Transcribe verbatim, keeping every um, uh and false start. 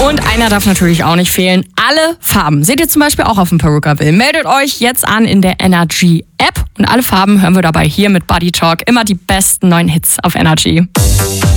Und einer darf natürlich auch nicht fehlen. Alle Farben. Seht ihr zum Beispiel auch auf dem Perukaville. Meldet euch jetzt an in der Energy App. Und alle Farben hören wir dabei hier mit Buddy Talk. Immer die besten neuen Hits auf Energy.